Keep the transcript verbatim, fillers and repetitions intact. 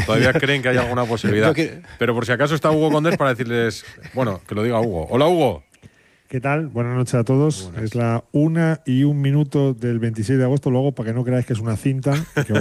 todavía creen que hay alguna posibilidad. que... Pero por si acaso está Hugo Condés para decirles, bueno, que lo diga Hugo. Hola, Hugo. ¿Qué tal? Buenas noches a todos. Buenas. Es la una y un minuto del veintiséis de agosto, luego para que no creáis que es una cinta. Que